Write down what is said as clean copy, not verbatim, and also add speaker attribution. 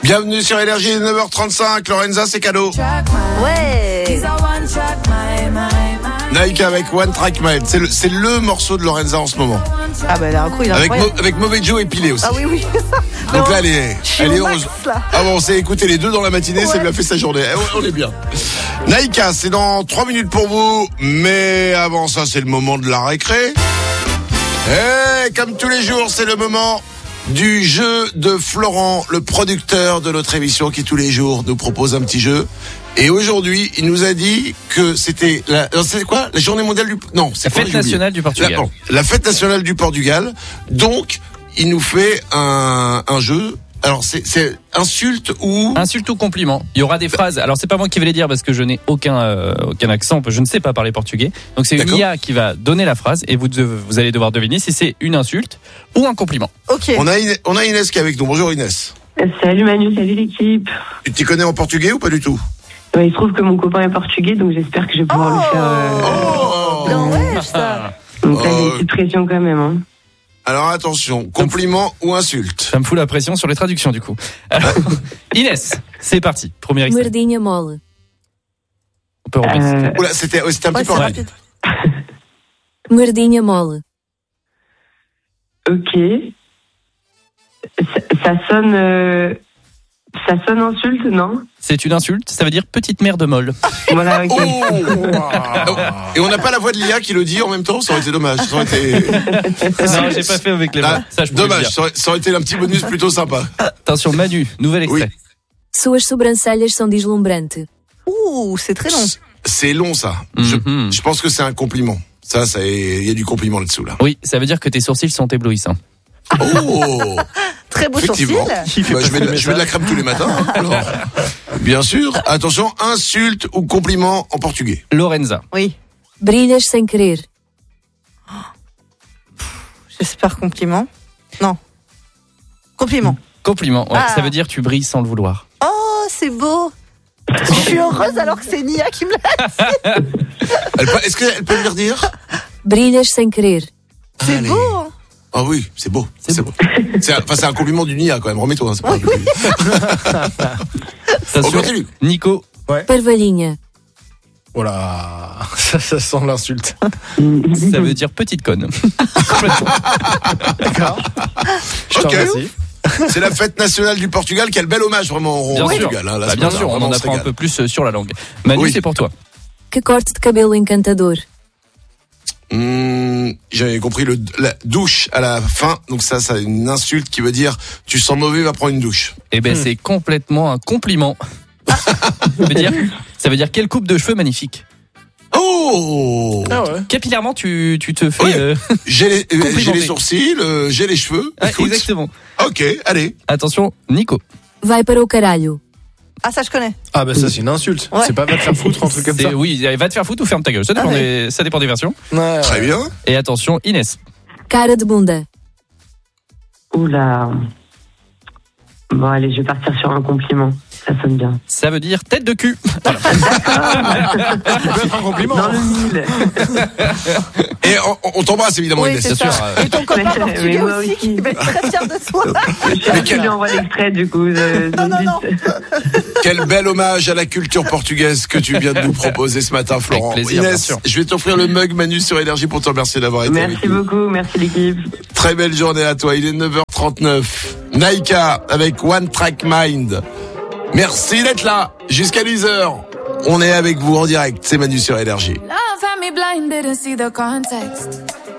Speaker 1: Bienvenue sur Énergie, 9h35. Lorenza, c'est cadeau.
Speaker 2: Ouais.
Speaker 1: Nike avec One Track Mind. C'est le morceau de Lorenza en ce moment.
Speaker 2: Ah bah d'un coup, il a
Speaker 1: Avec Mauvais Joe épilé aussi.
Speaker 2: Ah oui.
Speaker 1: Donc là, elle est heureuse.
Speaker 2: Là.
Speaker 1: Ah bon, on s'est écouté les deux dans la matinée, ça lui a fait sa journée. On est bien. Naïka, c'est dans 3 minutes pour vous. Mais avant ça, c'est le moment de la récré. Et comme tous les jours, c'est le moment du jeu de Florent, le producteur de notre émission qui tous les jours nous propose un petit jeu. Et aujourd'hui, il nous a dit que c'était la journée mondiale du... Non, c'est
Speaker 3: la fête nationale du Portugal.
Speaker 1: La fête nationale du Portugal. Donc, il nous fait un jeu. Alors, c'est insulte ou
Speaker 3: compliment. Il y aura des phrases. Alors, c'est pas moi qui vais les dire parce que je n'ai aucun accent. Je ne sais pas parler portugais. Donc, c'est une IA qui va donner la phrase et vous allez devoir deviner si c'est une insulte ou un compliment.
Speaker 2: Ok.
Speaker 1: On a Inès qui est avec nous. Bonjour Inès.
Speaker 4: Salut Manu, salut l'équipe.
Speaker 1: Tu t'y connais en portugais ou pas du tout?
Speaker 4: Il se trouve que mon copain est portugais, donc j'espère que je vais pouvoir le faire.
Speaker 2: Non, ouais, ça.
Speaker 4: Donc là, il y a une petite pression quand même. Hein.
Speaker 1: Alors attention, compliment ou insulte?
Speaker 3: Ça me fout la pression sur les traductions du coup. Alors, Inès, c'est parti. Premier extrait.
Speaker 5: Merdinha mole.
Speaker 3: On peut remettre.
Speaker 1: Oula, c'était un petit peu rapide.
Speaker 5: Merdinha mole.
Speaker 4: Ok. Ça sonne insulte, non?
Speaker 3: C'est une insulte, ça veut dire petite merde molle.
Speaker 4: Voilà, ok.
Speaker 1: Et on n'a pas la voix de l'IA qui le dit en même temps, ça aurait été dommage. Ça aurait été...
Speaker 3: Non, j'ai pas fait avec les voix. Ça, je peux
Speaker 1: dommage,
Speaker 3: le dire.
Speaker 1: ça aurait été un petit bonus plutôt sympa.
Speaker 3: Attention, Manu, nouvel extrait.
Speaker 5: Suas sobrancelhas são deslumbrantes.
Speaker 2: Ouh, c'est très long.
Speaker 1: C'est long ça. Je pense que c'est un compliment. Ça, il y a du compliment là-dessous là.
Speaker 3: Oui, ça veut dire que tes sourcils sont éblouissants.
Speaker 1: Oh.
Speaker 2: Très beau sourcil.
Speaker 1: Je mets de la crème tous les matins. Alors, bien sûr. Attention, insulte ou compliment en portugais.
Speaker 3: Lorenza.
Speaker 2: Oui.
Speaker 5: Brilhas sem querer.
Speaker 2: J'espère compliment. Non. Compliment.
Speaker 3: Compliment, ouais, ça veut dire tu brilles sans le vouloir.
Speaker 2: Oh, c'est beau. Je suis heureuse alors que c'est Nia qui me l'a dit.
Speaker 1: Est-ce qu'elle peut me le redire?
Speaker 5: Brilhas sem querer.
Speaker 2: C'est beau. Hein.
Speaker 1: Ah oui, c'est beau. C'est beau. C'est un compliment d'une IA quand même. Remets-toi. Hein, c'est pas
Speaker 3: Ça
Speaker 1: on continue.
Speaker 3: Nico.
Speaker 5: Parvalhinha.
Speaker 6: Voilà, ça sent l'insulte.
Speaker 3: Ça veut dire petite conne.
Speaker 6: D'accord. Je te remercie.
Speaker 1: C'est la fête nationale du Portugal. Quel bel hommage vraiment au Portugal. Hein,
Speaker 3: bien sûr, on en apprend un peu plus sur la langue. Manu, c'est pour toi.
Speaker 5: Que corte de cabelo encantador.
Speaker 1: J'avais compris la douche à la fin. Donc ça c'est une insulte qui veut dire tu sens mauvais, va prendre une douche.
Speaker 3: Eh ben c'est complètement un compliment. Ça veut dire quelle coupe de cheveux magnifique.
Speaker 1: Oh.
Speaker 6: Ah ouais.
Speaker 3: Capillairement tu te fais
Speaker 1: j'ai les sourcils, j'ai les cheveux.
Speaker 3: Exactement.
Speaker 1: Ok, allez.
Speaker 3: Attention, Nico.
Speaker 5: Vai para o caralho.
Speaker 2: Ah, ça je connais.
Speaker 6: Ah bah ça c'est une insulte.
Speaker 2: Ouais.
Speaker 6: C'est pas va te faire foutre, un truc comme ça.
Speaker 3: Oui, va te faire foutre ou ferme ta gueule. Ça dépend des versions.
Speaker 6: Ouais.
Speaker 1: Très bien.
Speaker 3: Et attention, Inès.
Speaker 5: Cara de bunda.
Speaker 4: Oula. Bon allez, je vais partir sur un compliment. Ça sonne bien.
Speaker 3: Ça veut dire tête de cul. Voilà.
Speaker 6: Ça peut être un compliment.
Speaker 4: Dans le mille.
Speaker 1: Et on t'embrasse évidemment,
Speaker 2: Oui,
Speaker 1: Inès.
Speaker 2: c'est
Speaker 3: bien
Speaker 2: ça.
Speaker 3: sûr.
Speaker 2: Et ton copain
Speaker 4: Mais
Speaker 2: portugais
Speaker 4: moi
Speaker 2: aussi,
Speaker 4: aussi.
Speaker 2: qui va être très fier de soi.
Speaker 4: Je lui envoie l'extrait du coup.
Speaker 2: Non.
Speaker 1: Quel bel hommage à la culture portugaise que tu viens de nous proposer ce matin, Florent.
Speaker 3: Avec plaisir, bien
Speaker 1: Inès,
Speaker 3: sûr.
Speaker 1: je vais t'offrir le mug Manu sur Énergie pour te remercier d'avoir été avec
Speaker 4: Merci
Speaker 1: nous.
Speaker 4: beaucoup, merci l'équipe.
Speaker 1: Très belle journée à toi. Il est 9h39. Naïka avec One Track Mind. Merci d'être là jusqu'à 10h. On est avec vous en direct. C'est Manu sur Énergie.
Speaker 7: Love had me blind, didn't see the context.